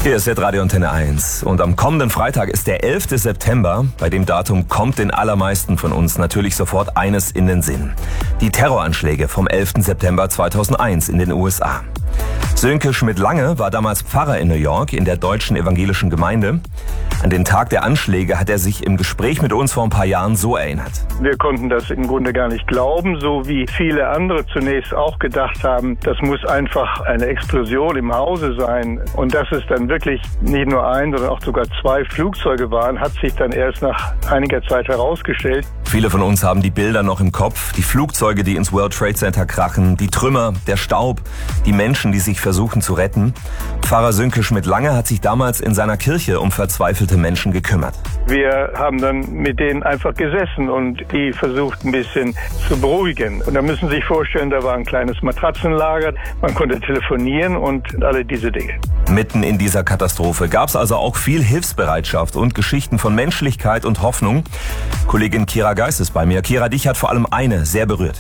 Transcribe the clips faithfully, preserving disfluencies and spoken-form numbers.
Hier ist Radio Antenne eins und am kommenden Freitag ist der elfte September. Bei dem Datum kommt den allermeisten von uns natürlich sofort eines in den Sinn. Die Terroranschläge vom elften September zweitausendeins in den U S A. Sönke Schmidt-Lange war damals Pfarrer in New York in der deutschen evangelischen Gemeinde. An den Tag der Anschläge hat er sich im Gespräch mit uns vor ein paar Jahren so erinnert. Wir konnten das im Grunde gar nicht glauben, so wie viele andere zunächst auch gedacht haben, das muss einfach eine Explosion im Hause sein. Und dass es dann wirklich nicht nur ein, sondern auch sogar zwei Flugzeuge waren, hat sich dann erst nach einiger Zeit herausgestellt. Viele von uns haben die Bilder noch im Kopf, die Flugzeuge, die ins World Trade Center krachen, die Trümmer, der Staub, die Menschen, die sich versuchen zu retten. Pfarrer Sönke Schmidt-Lange hat sich damals in seiner Kirche um verzweifelte Menschen gekümmert. Wir haben dann mit denen einfach gesessen und die versucht ein bisschen zu beruhigen. Und da müssen Sie sich vorstellen, da war ein kleines Matratzenlager, man konnte telefonieren und alle diese Dinge. Mitten in dieser Katastrophe gab es also auch viel Hilfsbereitschaft und Geschichten von Menschlichkeit und Hoffnung. Kollegin Kira Geist ist bei mir. Kira, dich hat vor allem eine sehr berührt.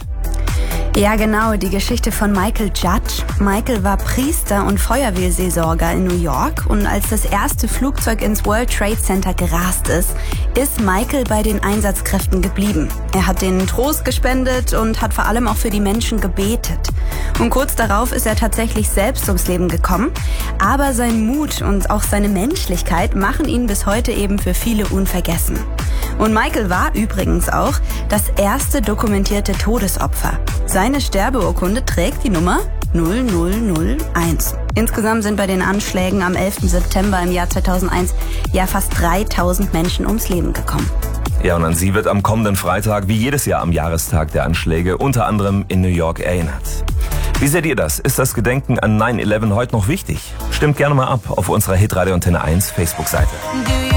Ja, genau, die Geschichte von Michael Judge. Michael war Priester und Feuerwehrseelsorger in New York und als das erste Flugzeug ins World Trade Center gerast ist, ist Michael bei den Einsatzkräften geblieben. Er hat denen Trost gespendet und hat vor allem auch für die Menschen gebetet. Und kurz darauf ist er tatsächlich selbst ums Leben gekommen, aber sein Mut und auch seine Menschlichkeit machen ihn bis heute eben für viele unvergessen. Und Michael war übrigens auch das erste dokumentierte Todesopfer. Seine Sterbeurkunde trägt die Nummer null null null eins. Insgesamt sind bei den Anschlägen am elften September im Jahr zweitausendeins ja fast dreitausend Menschen ums Leben gekommen. Ja, und an sie wird am kommenden Freitag, wie jedes Jahr am Jahrestag der Anschläge, unter anderem in New York erinnert. Wie seht ihr das? Ist das Gedenken an neun elf heute noch wichtig? Stimmt gerne mal ab auf unserer Hitradio Antenne eins Facebook-Seite.